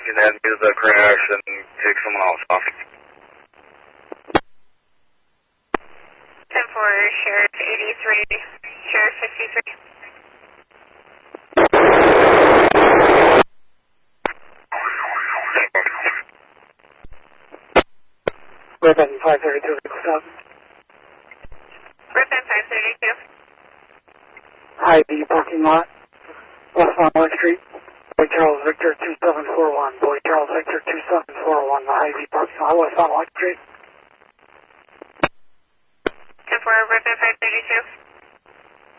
can add me to the crash and take someone else off. 10-4, Sheriff 83, Sheriff 53. Redband 532, vehicle stop. Redband 532. Hy-Vee parking lot, West Monmouth Street. Boy Charles Victor 2741. Boy Charles Victor 2741. The Hy-Vee parking lot, West Monmouth Street. 10-4, Redband 532.